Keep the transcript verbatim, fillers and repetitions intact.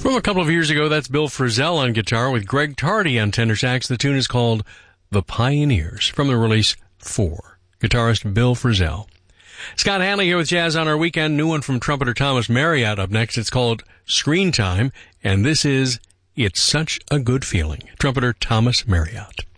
From a couple of years ago, that's Bill Frisell on guitar with Greg Tardy on tenor sax. The tune is called The Pioneers from the release four. Guitarist Bill Frisell. Scott Hanley here with Jazz on Our Weekend. New one from trumpeter Thomas Marriott up next. It's called Screen Time, and this is It's Such a Good Feeling. Trumpeter Thomas Marriott.